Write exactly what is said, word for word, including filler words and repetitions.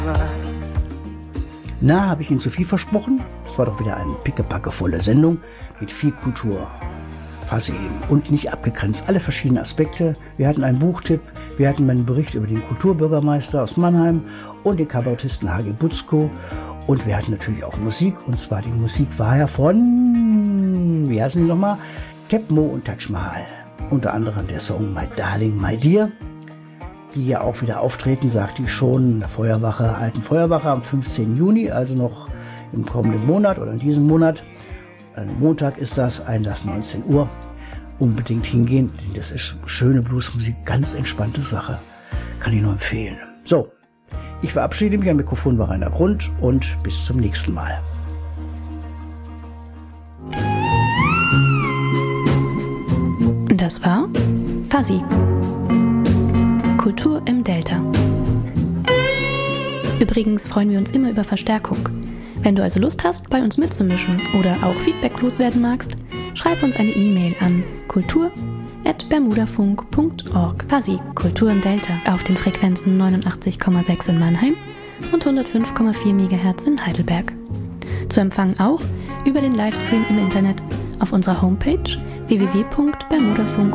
Na, habe ich Ihnen zu viel versprochen? Es war doch wieder eine pickepackevolle Sendung mit viel Kultur. Fasse eben und nicht abgegrenzt. Alle verschiedenen Aspekte. Wir hatten einen Buchtipp, wir hatten einen Bericht über den Kulturbürgermeister aus Mannheim und den Kabarettisten Hagi Butzko. Und wir hatten natürlich auch Musik. Und zwar die Musik war ja von, wie heißen die nochmal? Kepmo und Taj Mahal. Unter anderem der Song My Darling, My Dear. Die ja auch wieder auftreten, sagte ich schon, in der Feuerwache, alten Feuerwache am fünfzehnten Juni, also noch im kommenden Monat oder in diesem Monat. Ein Montag ist das, Einlass neunzehn Uhr. Unbedingt hingehen, denn das ist schöne Bluesmusik, ganz entspannte Sache. Kann ich nur empfehlen. So, ich verabschiede mich, am Mikrofon war Rainer Grund und bis zum nächsten Mal. Das war Fuzzy. Kultur im Delta. Übrigens freuen wir uns immer über Verstärkung. Wenn du also Lust hast, bei uns mitzumischen oder auch Feedback loswerden magst, schreib uns eine E-Mail an kultur at bermudafunk punkt org. Fuzzy, Kultur im Delta, auf den Frequenzen neunundachtzig Komma sechs in Mannheim und hundertfünf Komma vier Megahertz in Heidelberg. Zu empfangen auch über den Livestream im Internet auf unserer Homepage w w w punkt bermudafunk